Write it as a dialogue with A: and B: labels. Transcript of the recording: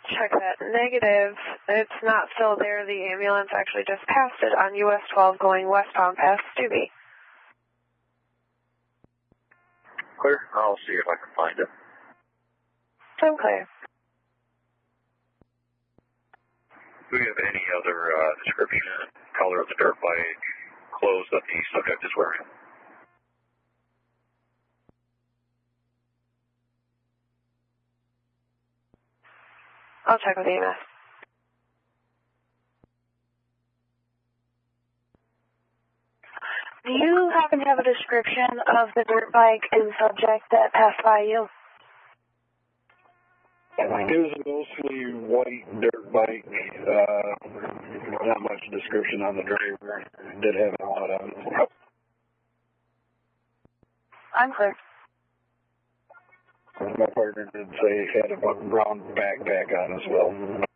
A: Check that. Negative. It's not still there. The ambulance actually just passed it on US 12 going westbound past Stubbe.
B: Clear. I'll see if I can find it.
A: Okay.
B: Do we have any other description, color of the dirt bike, clothes that the subject is wearing?
A: I'll check with EMS.
C: Do you happen to have a description of the dirt bike and subject that passed by you?
D: It was a mostly white dirt bike. Not much description on the driver. Did have a lot of it.
C: I'm clear.
D: My partner did say he had a brown backpack on as well.